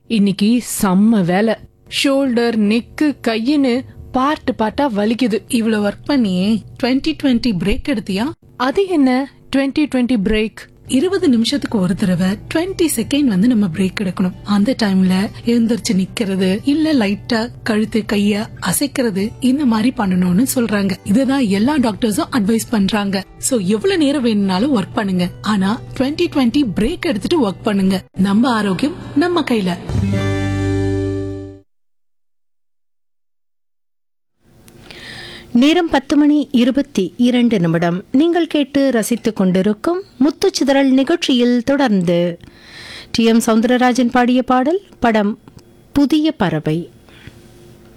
இன்னைக்கு செம்ம வேலை. ஷோல்டர், நெக்கு, கையின்னு பார்ட்டா வலிக்குது. இவ்வளவு ஒர்க் பண்ணியே 2020 பிரேக் எடுத்தியா? அது என்ன 2020 பிரேக்? 20 நிமிஷத்துக்கு ஒரு தடவை 20 செகண்ட் நம்ம பிரேக் எடுக்கணும். அந்த டைம்ல எழுந்திருச்சு நிக்கிறது, இல்ல லைட்டா கழுத்து கைய அசைக்கிறது, இந்த மாதிரி பண்ணணும்னு சொல்றாங்க. இதுதான் எல்லா டாக்டர்ஸும் அட்வைஸ் பண்றாங்க. சோ எவ்வளவு நேரம் வேணும்னாலும் ஒர்க் பண்ணுங்க, ஆனா 2020 பிரேக் எடுத்துட்டு ஒர்க் பண்ணுங்க. நம்ம ஆரோக்கியம் நம்ம கையில. நேரம் 10:22. நீங்கள் கேட்டு ரசித்துக் கொண்டிருக்கும் முத்துச்சிதறல் நிகழ்ச்சியில் தொடர்ந்து டி.எம். சௌந்தரராஜன் பாடிய பாடல். படம் புதிய பறவை.